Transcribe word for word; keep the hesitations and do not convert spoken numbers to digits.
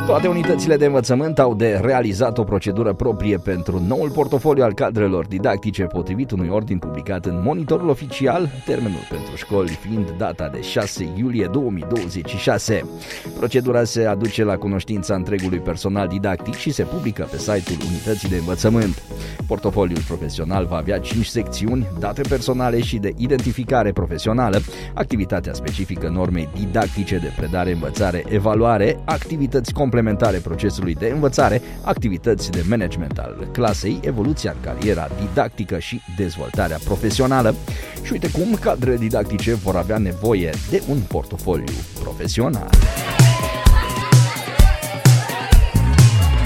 Toate unitățile de învățământ au de realizat o procedură proprie pentru noul portofoliu al cadrelor didactice, potrivit unui ordin publicat în Monitorul Oficial, termenul pentru școli fiind data de șase iulie două mii douăzeci și șase. Procedura se aduce la cunoștința întregului personal didactic și se publică pe site-ul unității de învățământ. Portofoliul profesional va avea cinci secțiuni: date personale și de identificare profesională, activitatea specifică normei didactice de predare, învățare, evaluare, activități complementare procesului de învățare, activități de management al clasei, evoluția în cariera didactică și dezvoltarea profesională. Și uite cum cadrele didactice vor avea nevoie de un portofoliu profesional.